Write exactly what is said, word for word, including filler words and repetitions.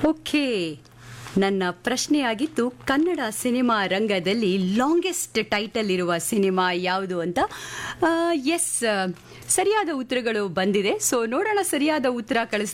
Okay, ನನ್ನ ಪ್ರಶ್ನೆಯಾಗಿತ್ತು Kannada cinema ರಂಗದಲ್ಲಿ longest title ಇರುವ ಸಿನಿಮಾ ಯಾವುದು ಅಂತ. ಎಸ್, ಸರಿಯಾದ ಉತ್ತರಗಳು ಬಂದಿದೆ. ಸೊ ನೋಡೋಣ ಸರಿಯಾದ ಉತ್ತರ ಕಳಿಸ್